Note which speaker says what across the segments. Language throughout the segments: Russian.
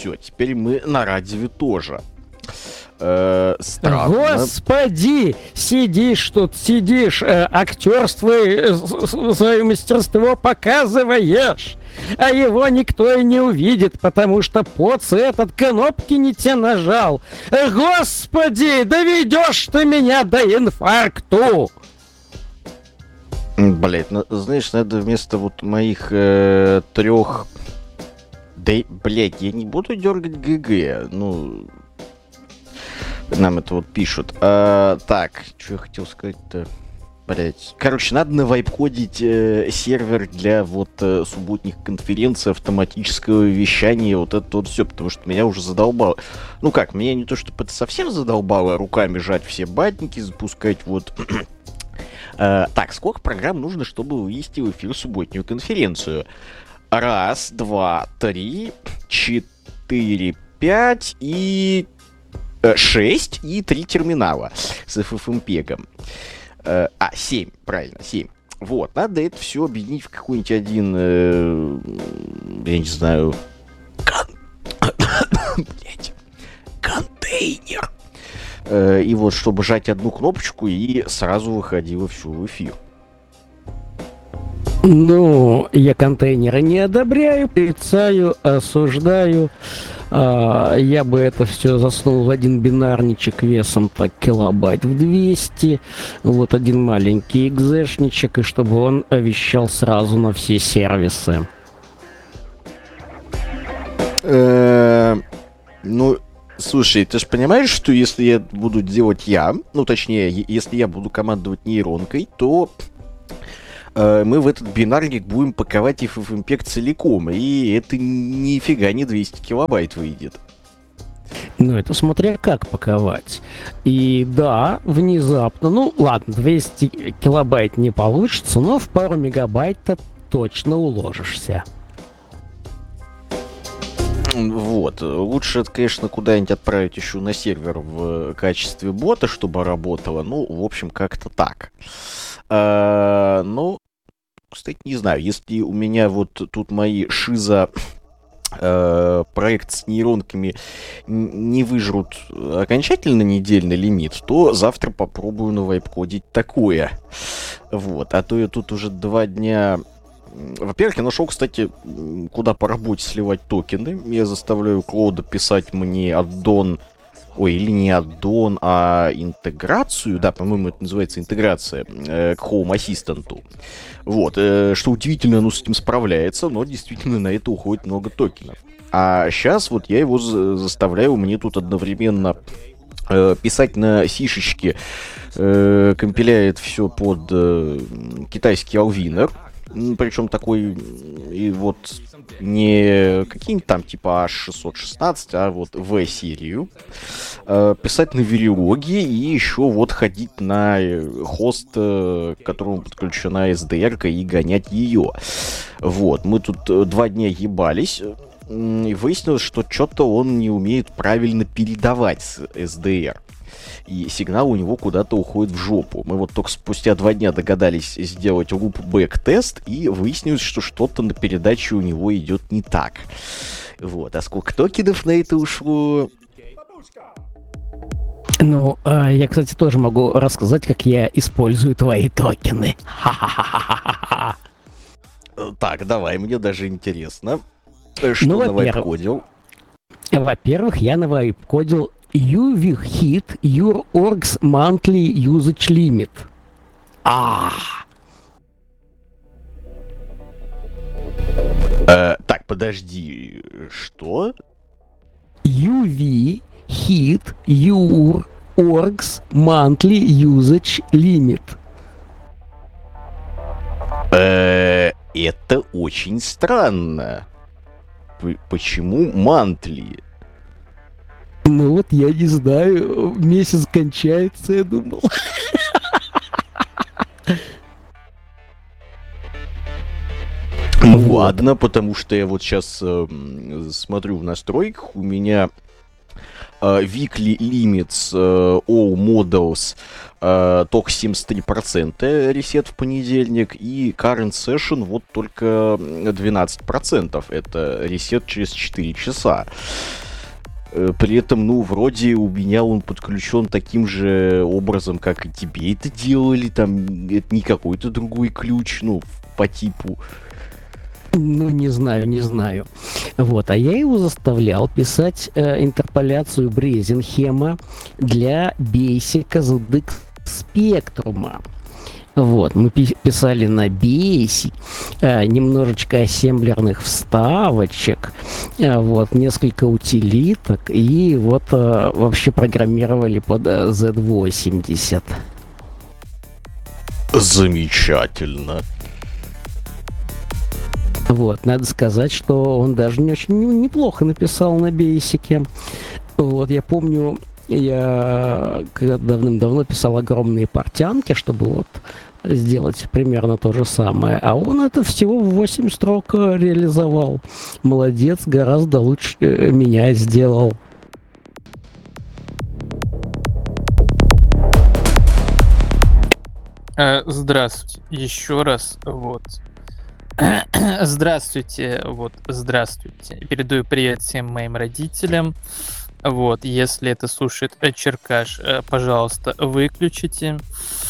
Speaker 1: все, теперь мы на радио тоже. Странно.
Speaker 2: Господи, сидишь тут, актерство, свое мастерство показываешь, а его никто и не увидит, потому что поц этот кнопки не те нажал. Господи, доведешь ты меня до инфаркту.
Speaker 1: Блять, ну, знаешь, надо вместо вот моих 3... Да, блять, я не буду дергать ГГ, ну... Нам это вот пишут. Так, что я хотел сказать-то? Блять. Короче, надо навайп-кодить сервер для вот субботних конференций, автоматического вещания, вот это вот все, потому что меня уже задолбало. Ну как, меня не то чтобы это совсем задолбало, руками жать все батники, запускать вот... Так, сколько программ нужно, чтобы вывести в эфир субботнюю конференцию? 1, 2, 3, 4, 5 и... 6 и 3 терминала с FFmpeg. 7, правильно, 7. Вот, надо это все объединить в какой-нибудь один, я не знаю, контейнер. И вот, чтобы жать одну кнопочку, и сразу выходило все в эфир.
Speaker 2: Ну, я контейнеры не одобряю, порицаю, осуждаю. Я бы это все засунул в один бинарничек весом так килобайт в 200. Вот один маленький экзешничек, и чтобы он вещал сразу на все сервисы.
Speaker 1: Ну, слушай, ты же понимаешь, что если я буду делать ну, точнее, если я буду командовать нейронкой, то... мы в этот бинарник будем паковать FFmpeg целиком, и это нифига не 200 килобайт выйдет.
Speaker 2: Ну, это смотря как паковать. И да, внезапно, ну ладно, 200 килобайт не получится, но в пару мегабайт-то точно уложишься.
Speaker 1: Вот. Лучше это, конечно, куда-нибудь отправить еще на сервер в качестве бота, чтобы работало. Ну, в общем, как-то так. Ну, кстати, не знаю, если у меня вот тут мои шиза проект с нейронками не выжрут окончательно недельный лимит, то завтра попробую навайп-кодить такое. Вот. А то я тут уже 2 дня... Во-первых, я нашел, кстати, куда по работе сливать токены. Я заставляю Клоуда писать мне аддон... Ой, или не аддон, а интеграцию, да, по-моему, это называется интеграция к Home Assistant. Вот, что удивительно, оно с этим справляется, но действительно на это уходит много токенов. А сейчас вот я его заставляю мне тут одновременно писать на сишечке, компиляет все под китайский Alviner. Причем такой, и вот не какие-нибудь там типа H616, а вот V-серию. Писать на Verilog и еще вот ходить на хост, к которому подключена SDR-ка, и гонять ее. Вот, мы тут 2 дня ебались, и выяснилось, что что-то он не умеет правильно передавать с SDR. И сигнал у него куда-то уходит в жопу. Мы вот только спустя 2 дня догадались сделать loop-back-тест, и выяснилось, что что-то на передаче у него идет не так. Вот. А сколько токенов на это ушло?
Speaker 2: Ну, я, кстати, тоже могу рассказать, как я использую твои токены.
Speaker 1: Так, давай, мне даже интересно. Что
Speaker 2: Ну,
Speaker 1: навайп-кодил?
Speaker 2: Во-первых, я навайп-кодил You will hit your org's monthly usage limit.
Speaker 1: Так, подожди, что?
Speaker 2: UV hit your org's monthly usage limit.
Speaker 1: Это очень странно. Почему monthly?
Speaker 2: Ну вот я не знаю, месяц кончается, я думал.
Speaker 1: Ну ладно, потому что я вот сейчас смотрю в настройках, у меня Weekly Limits, All Models, только 73% ресет в понедельник, и Current Session вот только 12%. Это ресет через 4 часа. При этом, ну, вроде у меня он подключен таким же образом, как и тебе это делали. Там это не какой-то другой ключ, ну, по типу.
Speaker 2: Ну, не знаю. Вот, а я его заставлял писать интерполяцию Брезенхема для Бейсика ZX Спектрума. Вот, мы писали на бейсе, немножечко ассемблерных вставочек, вот, несколько утилиток, и вот вообще программировали под Z80.
Speaker 1: Замечательно.
Speaker 2: Вот, надо сказать, что он даже не очень неплохо написал на бейсике. Вот, я помню, я давным-давно писал огромные портянки, чтобы вот сделать примерно то же самое. А он это всего в 8 строк реализовал. Молодец, гораздо лучше меня сделал.
Speaker 3: Здравствуйте. Еще раз. Вот. Здравствуйте. Вот. Здравствуйте. Передаю привет всем моим родителям. Вот. Если это слушает Черкаш, пожалуйста, выключите.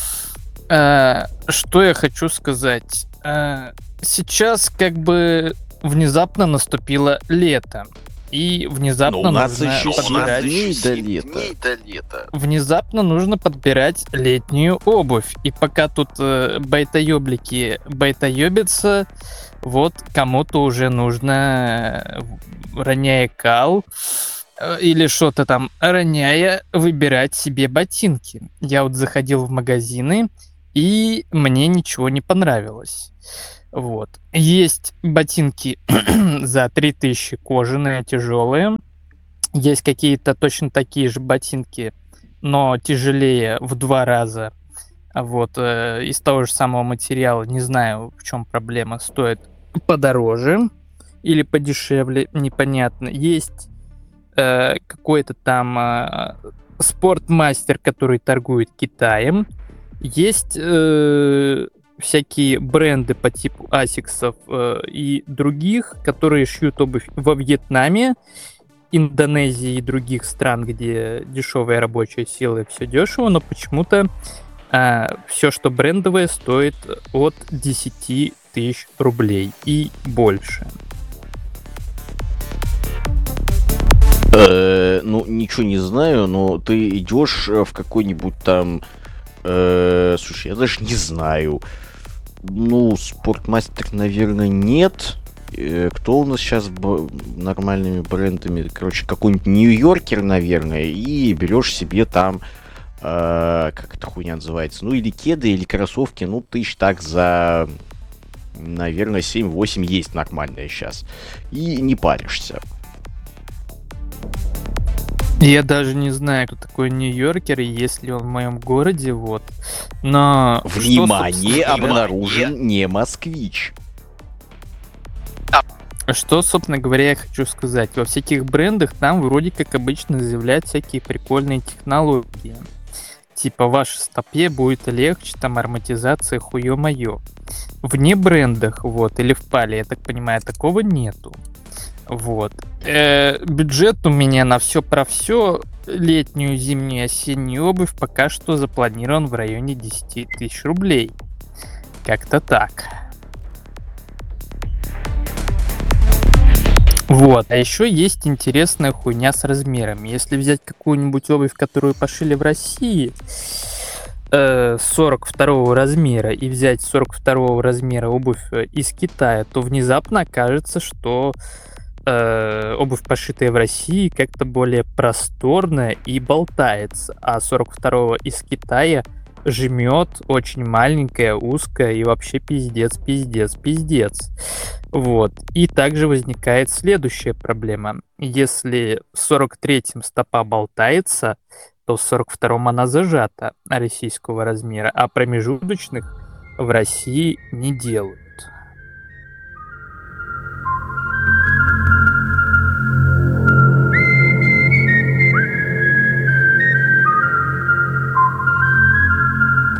Speaker 3: Что я хочу сказать? Сейчас как бы внезапно наступило лето. И внезапно нужно подбирать... Внезапно нужно подбирать летнюю обувь. И пока тут байтоёблики байтоёбятся, вот кому-то уже нужно, роняя кал или что-то там роняя, выбирать себе ботинки. Я вот заходил в магазины, и мне ничего не понравилось. Вот. Есть ботинки за 3000 кожаные, тяжелые. Есть какие-то точно такие же ботинки, но тяжелее в 2 раза. Вот. Из того же самого материала, не знаю, в чем проблема, стоит подороже или подешевле, непонятно. Есть какой-то там спортмастер, который торгует Китаем. Есть всякие бренды по типу Асиксов и других, которые шьют обувь во Вьетнаме, Индонезии и других стран, где дешевая рабочая сила и все дешево, но почему-то все, что брендовое, стоит от 10 тысяч рублей и больше.
Speaker 1: Ну, ничего не знаю, но ты идешь в какой-нибудь там... слушай, я даже не знаю. Ну, Спортмастер, наверное, нет. Кто у нас сейчас нормальными брендами? Короче, какой-нибудь Нью-Йоркер, наверное, и берешь себе там, как эта хуйня называется, ну, или кеды, или кроссовки, ну, тысяч так за, наверное, 7-8 есть нормальные сейчас. И не паришься.
Speaker 3: Я даже не знаю, кто такой Нью-Йоркер, и есть ли он в моем городе, вот. Но...
Speaker 1: Внимание, обнаружен не москвич.
Speaker 3: Что, собственно говоря, я хочу сказать. Во всяких брендах там вроде как обычно заявляют всякие прикольные технологии. Типа, в вашей стопе будет легче, там, ароматизация, хуё-моё. Вне брендах, вот, или в пале, я так понимаю, такого нету. Вот. Бюджет у меня на все про все, летнюю, зимнюю, осеннюю обувь пока что запланирован в районе 10 тысяч рублей. Как-то так. Вот. А еще есть интересная хуйня с размерами. Если взять какую-нибудь обувь, которую пошили в России, 42 размера, и взять 42 размера обувь из Китая, то внезапно окажется, что обувь, пошитая в России, как-то более просторная и болтается, а 42 из Китая жмет, очень маленькая, узкая и вообще пиздец. Вот. И также возникает следующая проблема. Если в 43-м стопа болтается, то в 42-м она зажата российского размера, а промежуточных в России не делают.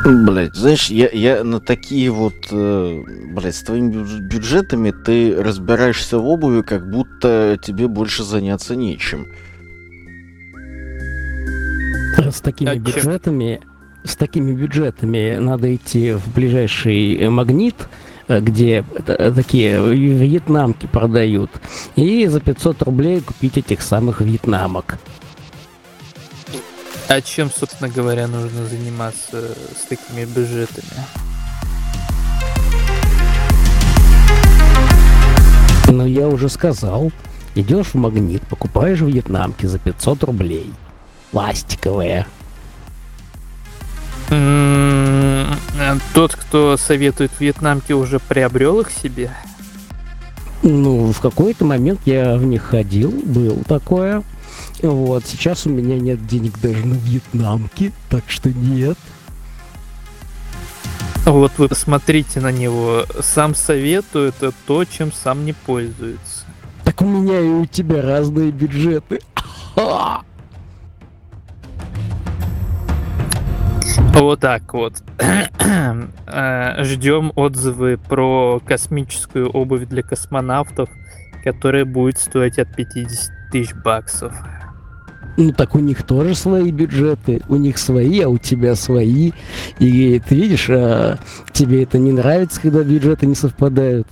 Speaker 1: Блять, знаешь, я на такие вот, блять, с твоими бюджетами ты разбираешься в обуви, как будто тебе больше заняться нечем.
Speaker 2: С такими
Speaker 3: А чё?
Speaker 2: бюджетами надо идти в ближайший магнит, где такие вьетнамки продают, и за 500 рублей купить этих самых вьетнамок.
Speaker 3: А чем, собственно говоря, нужно заниматься с такими бюджетами?
Speaker 2: Но я уже сказал, идешь в магнит, покупаешь вьетнамки за 500 рублей. Пластиковые.
Speaker 3: Тот, кто советует вьетнамки, уже приобрел их себе?
Speaker 2: Ну, в какой-то момент я в них ходил, было такое. Вот, сейчас у меня нет денег даже на вьетнамки, так что нет.
Speaker 3: Вот вы посмотрите на него. Сам советует то, чем сам не пользуется.
Speaker 2: Так у меня и у тебя разные бюджеты.
Speaker 3: Вот так вот. Ждем отзывы про космическую обувь для космонавтов, которая будет стоить от 50 тысяч баксов.
Speaker 2: Ну так у них тоже свои бюджеты, у них свои, а у тебя свои. И ты видишь, тебе это не нравится, когда бюджеты не совпадают.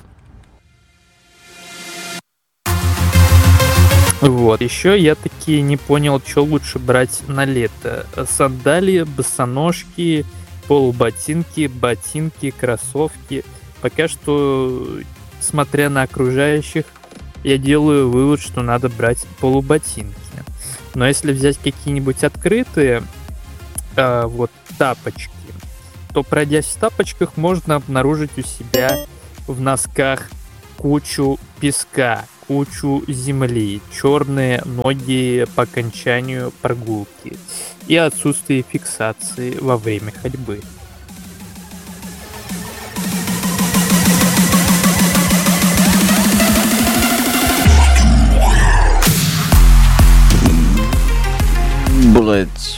Speaker 3: Вот. Еще я таки не понял, что лучше брать на лето. Сандалии, босоножки, полуботинки, ботинки, кроссовки. Пока что, смотря на окружающих, я делаю вывод, что надо брать полуботинки. Но если взять какие-нибудь открытые вот тапочки, то, пройдясь в тапочках, можно обнаружить у себя в носках кучу песка, кучу земли, черные ноги по окончанию прогулки и отсутствие фиксации во время ходьбы.
Speaker 1: Блять.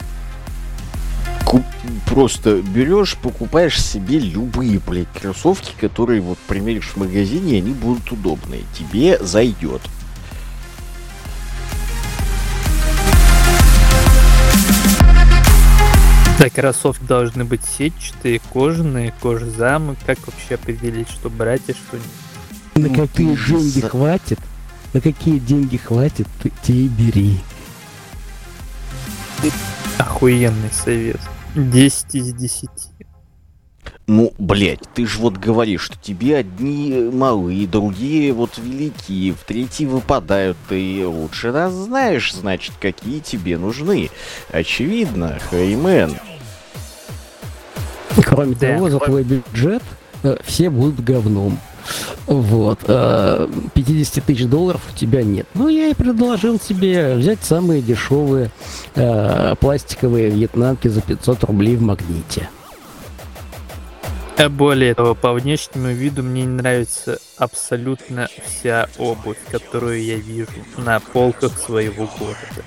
Speaker 1: Просто берешь, покупаешь себе любые, блядь, кроссовки, которые вот примеришь в магазине, и они будут удобные. Тебе зайдет.
Speaker 3: Да, кроссовки должны быть сетчатые, кожаные, кожзамы. Как вообще определить, что брать и что нет?
Speaker 2: На какие деньги хватит? На какие деньги хватит, ты и бери.
Speaker 3: Охуенный совет. 10 из 10.
Speaker 1: Ну, блядь, ты ж вот говоришь, что тебе одни малые, другие вот великие, в третьи выпадают. Ты лучше нас знаешь, значит, какие тебе нужны. Очевидно, Хаймен.
Speaker 2: Кроме того, за твой бюджет все будут говном. Вот. 50 тысяч долларов у тебя нет. Ну, я и предложил тебе взять самые дешевые пластиковые вьетнамки за 500 рублей в магните.
Speaker 3: А более того, по внешнему виду мне не нравится абсолютно вся обувь, которую я вижу на полках своего города.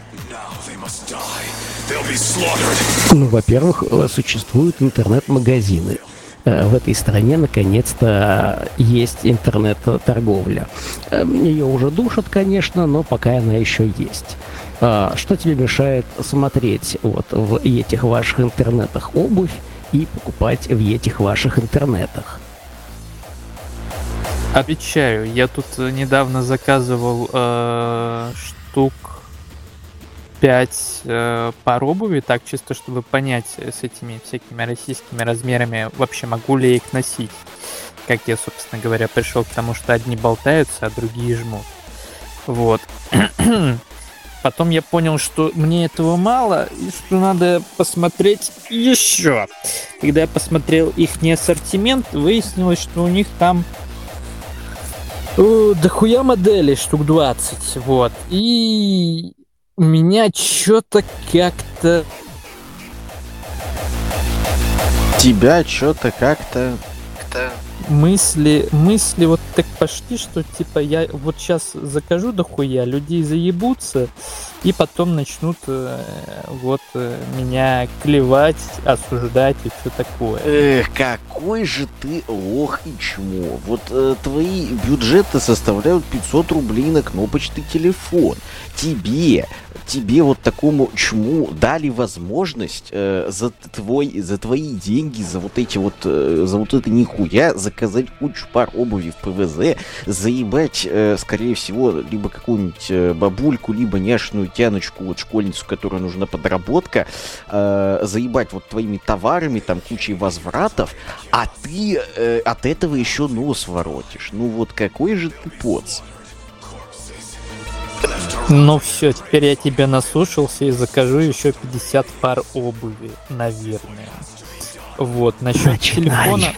Speaker 2: Ну, во-первых, существуют интернет-магазины. В этой стране наконец-то есть интернет-торговля. Ее уже душат, конечно, но пока она еще есть. Что тебе мешает смотреть вот в этих ваших интернетах обувь и покупать в этих ваших интернетах?
Speaker 3: Отвечаю, я тут недавно заказывал штук 5 пар обуви, так чисто чтобы понять с этими всякими российскими размерами, вообще могу ли я их носить. Как я, собственно говоря, пришел к тому, что одни болтаются, а другие жмут. Вот. Потом я понял, что мне этого мало, и что надо посмотреть еще. Когда я посмотрел их ассортимент, выяснилось, что у них там дохуя моделей, штук 20. Вот. И у меня что-то как-то...
Speaker 1: Тебя что-то как-то...
Speaker 3: мысли вот так пошли, что типа я вот сейчас закажу дохуя, людей заебутся, и потом начнут меня клевать, осуждать и все такое.
Speaker 1: Эх, какой же ты лох и чмо. Вот твои бюджеты составляют 500 рублей на кнопочный телефон. Тебе вот такому чму дали возможность за твои деньги, за вот это нихуя заказать кучу пар обуви в ПВЗ, заебать, скорее всего, либо какую-нибудь бабульку, либо няшную тяночку, вот школьницу, которой нужна подработка, заебать вот твоими товарами, там кучей возвратов, а ты от этого еще нос воротишь. Ну вот какой же ты поц.
Speaker 3: Ну все, теперь я тебя наслушался и закажу еще 50 пар обуви, наверное. Вот, насчет телефона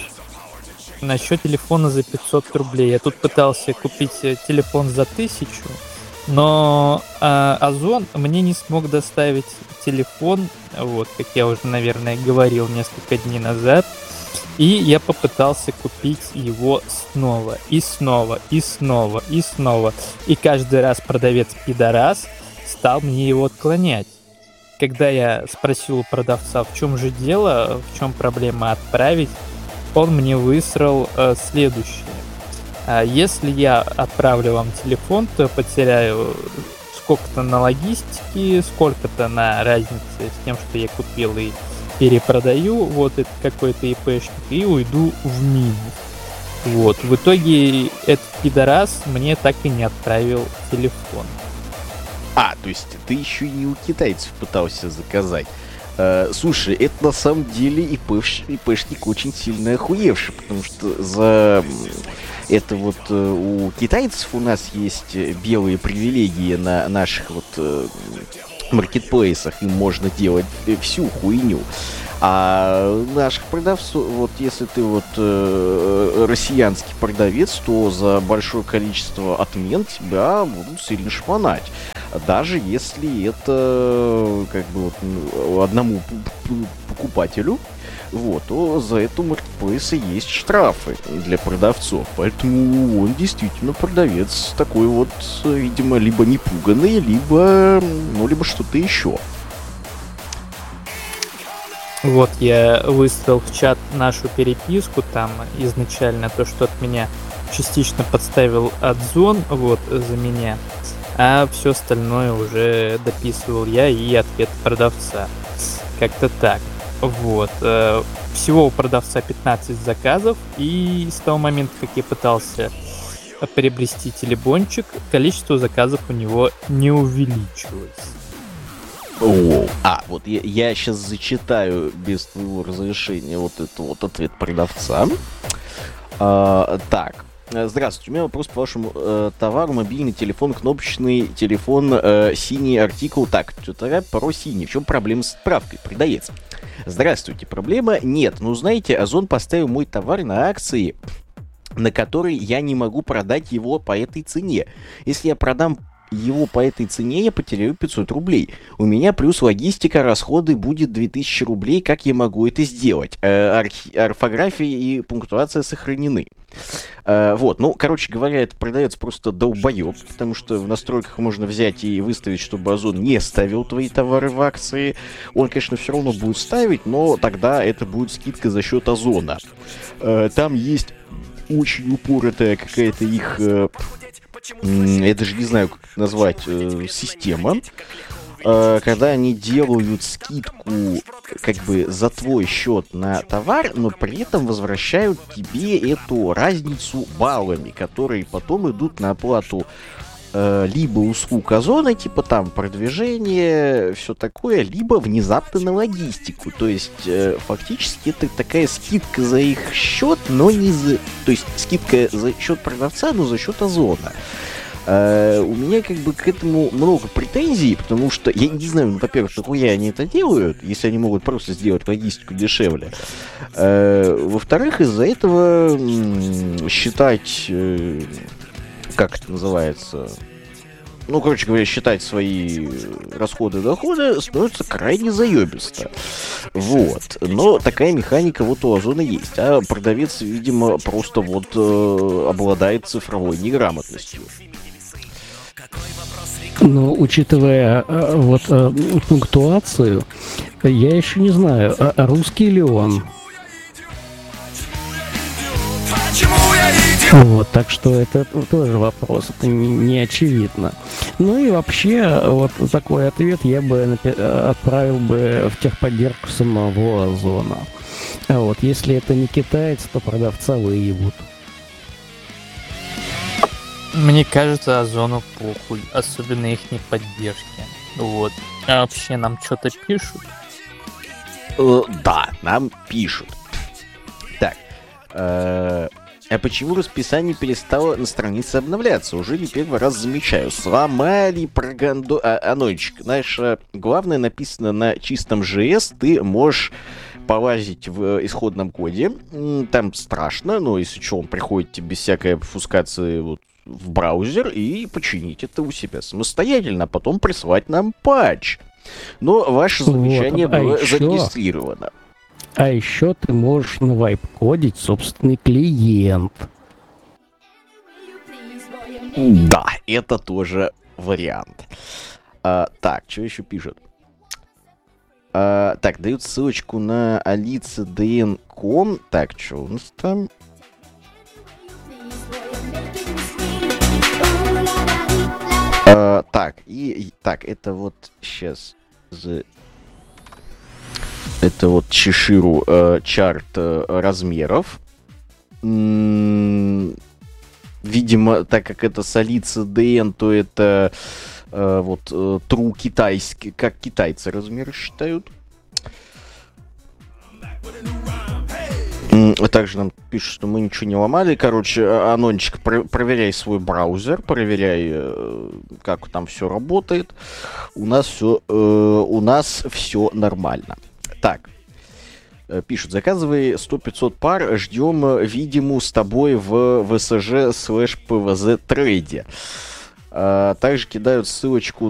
Speaker 3: за 500 рублей. Я тут пытался купить телефон за 1000, но Озон мне не смог доставить телефон, вот, как я уже, наверное, говорил несколько дней назад. И я попытался купить его снова, и снова, и снова, и снова. И каждый раз продавец-пидорас стал мне его отклонять. Когда я спросил у продавца, в чем же дело, в чем проблема отправить, он мне высрал следующее. Если я отправлю вам телефон, то я потеряю сколько-то на логистике, сколько-то на разнице с тем, что я купил и перепродаю, вот это какой-то ИПшник, и уйду в минус. Вот, в итоге этот пидорас мне так и не отправил телефон.
Speaker 1: То есть ты еще и не у китайцев пытался заказать. Слушай, это на самом деле ИПшник очень сильно охуевший, потому что за это вот у китайцев у нас есть белые привилегии на наших вот маркетплейсах, им можно делать всю хуйню. А наших продавцов, вот если ты вот россиянский продавец, то за большое количество отмен тебя будут сильно шмонать. Даже если это как бы вот одному покупателю, вот, то за это у маркетплейса есть штрафы для продавцов. Поэтому он действительно продавец такой вот, видимо, либо непуганный, либо что-то еще.
Speaker 3: Вот я выставил в чат нашу переписку, там изначально то, что от меня частично подставил Озон, вот, за меня, а все остальное уже дописывал я и ответ продавца. Как-то так. Вот. Всего у продавца 15 заказов, и с того момента, как я пытался приобрести телебончик, количество заказов у него не увеличилось.
Speaker 1: Вот я сейчас зачитаю без твоего разрешения вот это вот ответ продавца. Так. Здравствуйте, у меня вопрос по вашему товару: мобильный телефон, кнопочный телефон, синий артикул. Так, что-то про синий. В чем проблема с отправкой? Продавец. Здравствуйте, проблема нет. Ну, знаете, Озон поставил мой товар на акции, на которой я не могу продать его по этой цене. Если я продам его по этой цене, я потеряю 500 рублей. У меня плюс логистика, расходы будет 2000 рублей. Как я могу это сделать? Орфография и пунктуация сохранены. Вот, ну, короче говоря, этот продавец просто долбоеб, потому что в настройках можно взять и выставить, чтобы Озон не ставил твои товары в акции. Он, конечно, все равно будет ставить, но тогда это будет скидка за счет Озона. Там есть очень упоротая какая-то их... я даже не знаю, как это назвать, система, когда они делают скидку как бы за твой счет на товар, но при этом возвращают тебе эту разницу баллами, которые потом идут на оплату либо услуг Озона, типа там продвижение, все такое, либо внезапно на логистику. То есть фактически это такая скидка за их счет, но не за... То есть скидка за счет продавца, но за счет Озона. У меня как бы к этому много претензий, потому что я не знаю, ну, во-первых, нахуя они это делают, если они могут просто сделать логистику дешевле. Во-вторых, из-за этого считать, как это называется, ну, короче говоря, считать свои расходы и доходы становится крайне заебисто. Вот. Но такая механика вот у Озона есть. А продавец, видимо, просто вот обладает цифровой неграмотностью.
Speaker 2: Но учитывая пунктуацию, я еще не знаю, русский ли он. Вот, так что это тоже вопрос, это не очевидно. Ну и вообще, вот такой ответ я бы отправил бы в техподдержку самого Озона. А вот если это не китаец, то продавца выебут.
Speaker 3: Мне кажется, Озону похуй, особенно их поддержки. Вот. А вообще нам что-то пишут?
Speaker 1: Да, нам пишут. Так. А почему расписание перестало на странице обновляться? Уже не первый раз замечаю. Сломали проганду... Анончик, знаешь, главное написано на чистом JS. Ты можешь полазить в исходном коде. Там страшно, но если что, он приходит тебе без всякой обфускации вот в браузер и починить это у себя самостоятельно, а потом прислать нам патч. Но ваше замечание было зарегистрировано.
Speaker 2: А еще ты можешь навайп-кодить собственный клиент.
Speaker 1: Да, это тоже вариант. Так, что еще пишут? Так, дают ссылочку на alicdn.com. Так, что у нас там? Так, это вот сейчас... Это вот Чеширу чарт размеров. Видимо, так как это солица DN, то это вот true китайский, как китайцы размеры считают. Также нам пишут, что мы ничего не ломали. Короче, Анончик, проверяй свой браузер, проверяй, как там все работает. У нас все нормально. Так, пишут, заказывай 100-500 пар, ждем видиму с тобой в ВСЖ/ПВЗ трейде. Также кидают ссылочку